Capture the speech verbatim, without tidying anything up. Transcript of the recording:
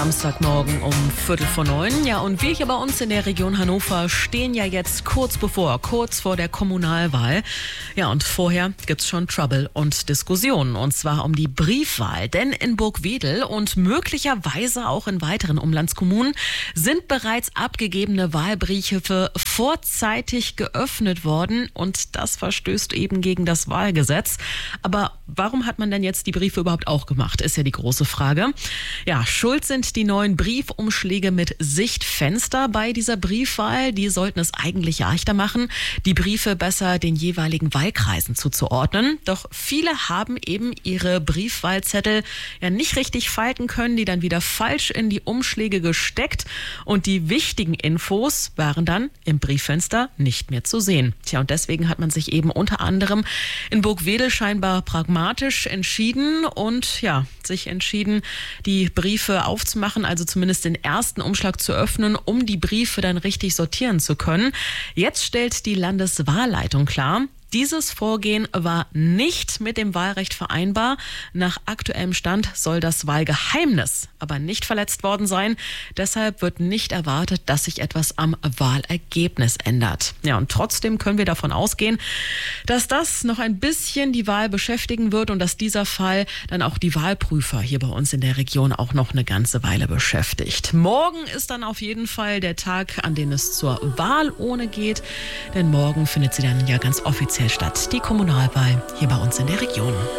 Samstagmorgen um Viertel vor neun. Ja, und wir hier bei uns in der Region Hannover stehen ja jetzt kurz bevor, kurz vor der Kommunalwahl. Ja, und vorher gibt's schon Trouble und Diskussionen. Und zwar um die Briefwahl. Denn in Burgwedel und möglicherweise auch in weiteren Umlandskommunen sind bereits abgegebene Wahlbriefe vorzeitig geöffnet worden. Und das verstößt eben gegen das Wahlgesetz. Aber warum hat man denn jetzt die Briefe überhaupt auch gemacht, ist ja die große Frage. Ja, schuld sind die neuen Briefumschläge mit Sichtfenster bei dieser Briefwahl. Die sollten es eigentlich leichter machen, die Briefe besser den jeweiligen Wahlkreisen zuzuordnen. Doch viele haben eben ihre Briefwahlzettel ja nicht richtig falten können, die dann wieder falsch in die Umschläge gesteckt. Und die wichtigen Infos waren dann im Brieffenster nicht mehr zu sehen. Tja, und deswegen hat man sich eben unter anderem in Burgwedel scheinbar pragmatisch entschieden und ja, sich entschieden, die Briefe aufzumachen, also zumindest den ersten Umschlag zu öffnen, um die Briefe dann richtig sortieren zu können. Jetzt stellt die Landeswahlleitung klar, dieses Vorgehen war nicht mit dem Wahlrecht vereinbar. Nach aktuellem Stand soll das Wahlgeheimnis aber nicht verletzt worden sein. Deshalb wird nicht erwartet, dass sich etwas am Wahlergebnis ändert. Ja, und trotzdem können wir davon ausgehen, dass das noch ein bisschen die Wahl beschäftigen wird und dass dieser Fall dann auch die Wahlprüfer hier bei uns in der Region auch noch eine ganze Weile beschäftigt. Morgen ist dann auf jeden Fall der Tag, an dem es zur Wahlurne geht. Denn morgen findet sie dann ja ganz offiziell statt, die Kommunalwahl hier bei uns in der Region.